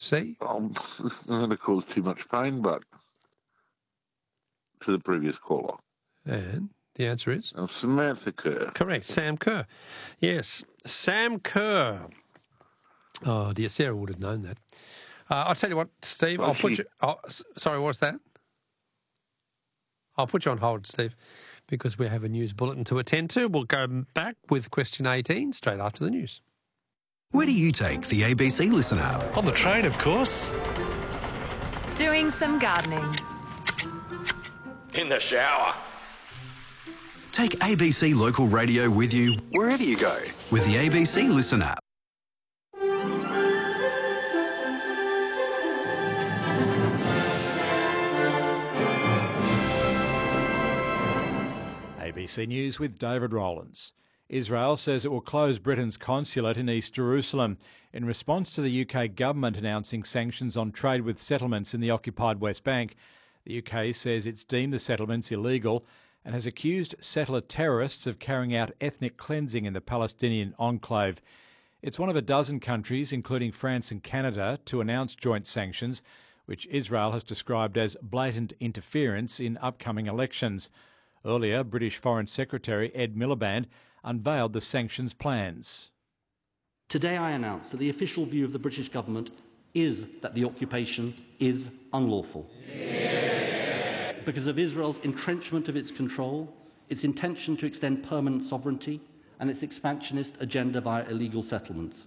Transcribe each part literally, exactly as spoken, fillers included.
C? Um, it's not going to cause too much pain, but to the previous caller. And the answer is? Uh, Samantha Kerr. Correct, Sam Kerr. Yes, Sam Kerr. Oh, dear, Sarah would have known that. Uh, I'll tell you what, Steve, Well, I'll put she- you... Oh, s- sorry, what's that? I'll put you on hold, Steve, because we have a news bulletin to attend to. We'll go back with question eighteen straight after the news. Where do you take the A B C Listen app? On the train, of course. Doing some gardening. In the shower. Take A B C Local Radio with you wherever you go with the A B C Listen app. A B C News with David Rowlands. Israel says it will close Britain's consulate in East Jerusalem in response to the U K government announcing sanctions on trade with settlements in the occupied West Bank. The U K says it's deemed the settlements illegal and has accused settler terrorists of carrying out ethnic cleansing in the Palestinian enclave. It's one of a dozen countries, including France and Canada, to announce joint sanctions, which Israel has described as blatant interference in upcoming elections. Earlier, British Foreign Secretary Ed Miliband unveiled the sanctions plans. Today I announce that the official view of the British government is that the occupation is unlawful. Yeah. Because of Israel's entrenchment of its control, its intention to extend permanent sovereignty, and its expansionist agenda via illegal settlements.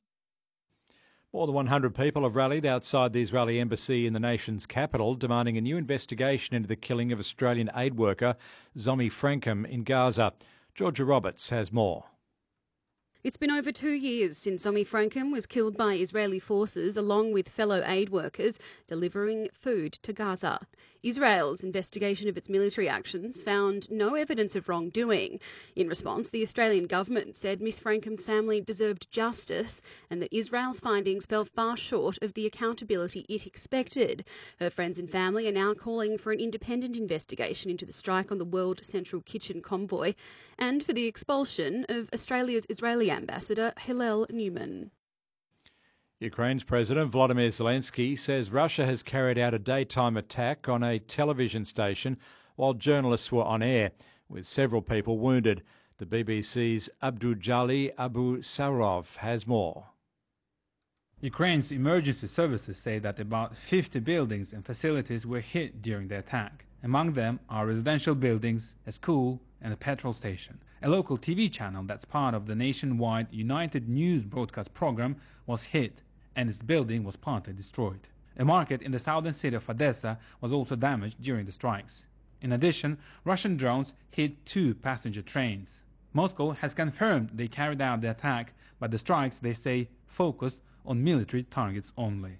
More than one hundred people have rallied outside the Israeli embassy in the nation's capital, demanding a new investigation into the killing of Australian aid worker Zomi Frankham in Gaza. Georgia Roberts has more. It's been over two years since Zomi Frankham was killed by Israeli forces along with fellow aid workers delivering food to Gaza. Israel's investigation of its military actions found no evidence of wrongdoing. In response, the Australian government said Miss Frankham's family deserved justice and that Israel's findings fell far short of the accountability it expected. Her friends and family are now calling for an independent investigation into the strike on the World Central Kitchen convoy and for the expulsion of Australia's Israeli ambassador Hillel Newman. Ukraine's President Volodymyr Zelensky says Russia has carried out a daytime attack on a television station while journalists were on air, with several people wounded. The B B C's Abdujali Abu Sarov has more. Ukraine's emergency services say that about fifty buildings and facilities were hit during the attack. Among them are residential buildings, a school and a petrol station. A local T V channel that's part of the nationwide United News broadcast program was hit and its building was partly destroyed. A market in the southern city of Odessa was also damaged during the strikes. In addition, Russian drones hit two passenger trains. Moscow has confirmed they carried out the attack, but the strikes, they say, focused on military targets only.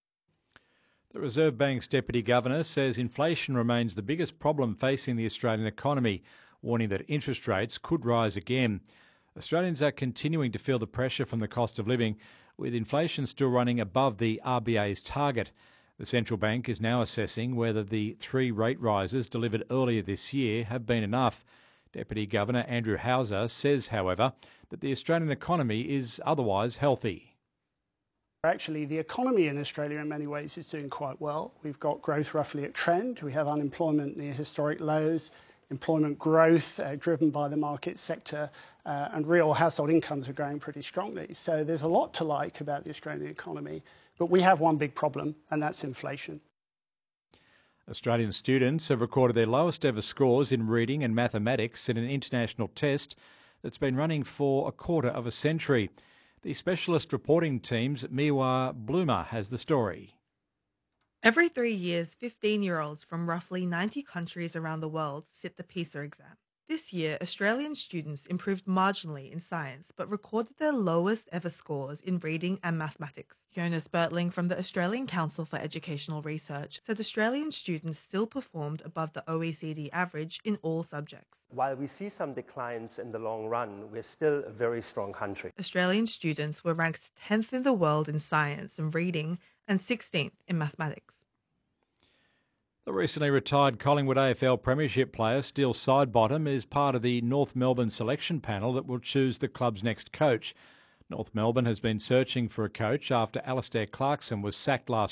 The Reserve Bank's Deputy Governor says inflation remains the biggest problem facing the Australian economy, warning that interest rates could rise again. Australians are continuing to feel the pressure from the cost of living, with inflation still running above the R B A's target. The central bank is now assessing whether the three rate rises delivered earlier this year have been enough. Deputy Governor Andrew Hauser says, however, that the Australian economy is otherwise healthy. Actually, the economy in Australia in many ways is doing quite well. We've got growth roughly at trend. We have unemployment near historic lows, employment growth uh, driven by the market sector, uh, and real household incomes are growing pretty strongly. So there's a lot to like about the Australian economy. But we have one big problem, and that's inflation. Australian students have recorded their lowest ever scores in reading and mathematics in an international test that's been running for a quarter of a century. The specialist reporting team's Miwa Bloomer has the story. Every three years, fifteen-year-olds from roughly ninety countries around the world sit the PISA exam. This year, Australian students improved marginally in science but recorded their lowest ever scores in reading and mathematics. Jonas Bertling from the Australian Council for Educational Research said Australian students still performed above the O E C D average in all subjects. While we see some declines in the long run, we're still a very strong country. Australian students were ranked tenth in the world in science and reading and sixteenth in mathematics. The recently retired Collingwood A F L Premiership player Steele Sidebottom is part of the North Melbourne selection panel that will choose the club's next coach. North Melbourne has been searching for a coach after Alastair Clarkson was sacked last